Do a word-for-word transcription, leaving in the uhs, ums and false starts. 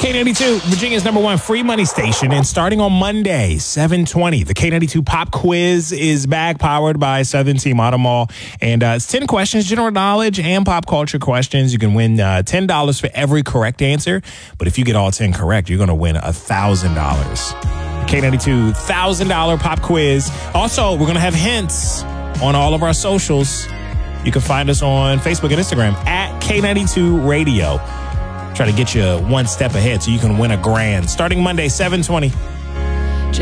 K ninety-two, Virginia's number one free money station. And starting on Monday, seven twenty, the K ninety-two Pop Quiz is back, powered by Southern Team Auto Mall. And uh, it's ten questions, general knowledge and pop culture questions. You can win uh, ten dollars for every correct answer. But if you get all ten correct, you're going to win one thousand dollars. K ninety-two one thousand dollars Pop Quiz. Also, we're going to have hints on all of our socials. You can find us on Facebook and Instagram at K ninety-two Radio. Try to get you one step ahead so you can win a grand. Starting Monday, seven twenty.